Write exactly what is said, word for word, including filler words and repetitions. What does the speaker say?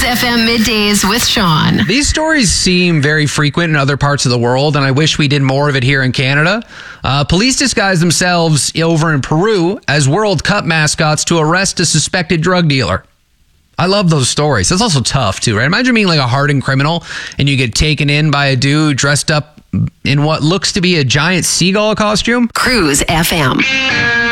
F M Middays with Sean. These stories seem very frequent in other parts of the world, and I wish we did more of it here in Canada. Uh, police disguise themselves over in Peru as World Cup mascots to arrest a suspected drug dealer. I love those stories. That's also tough, too, right? Imagine being like a hardened criminal and you get taken in by a dude dressed up in what looks to be a giant seagull costume. Cruise F M.